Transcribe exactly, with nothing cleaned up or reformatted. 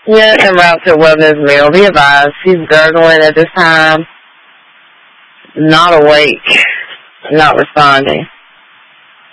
Yeah, en route to Wellness Meal. Be advised, he's gurgling at this time, not awake, not responding.